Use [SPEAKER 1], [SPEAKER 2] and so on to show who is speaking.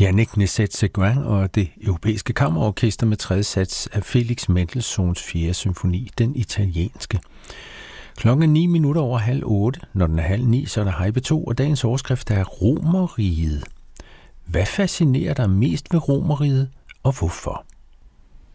[SPEAKER 1] Yannick Nézet-Séguin og det europæiske kammerorkester med tredje sats af Felix Mendelssohns 4. symfoni, den italienske. Klokken er 7:09. Når den er 7:30, så er der Hej P2, og dagens overskrift er Romerriget. Hvad fascinerer dig mest ved Romerriget, og hvorfor?